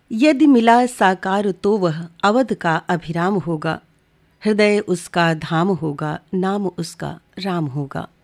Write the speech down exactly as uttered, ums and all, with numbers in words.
यदि मिला साकार तो वह अवध का अभिराम होगा। हृदय उसका धाम होगा, नाम उसका राम होगा।